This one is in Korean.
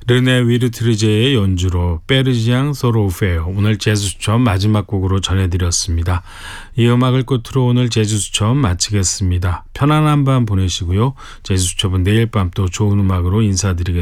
르네 위르트리제의 연주로 페르지앙 소로우페어 오늘 재즈수첩 마지막 곡으로 전해드렸습니다. 이 음악을 끝으로 오늘 재즈수첩 마치겠습니다. 편안한 밤 보내시고요. 재즈수첩은 내일 밤 또 좋은 음악으로 인사드리겠습니다.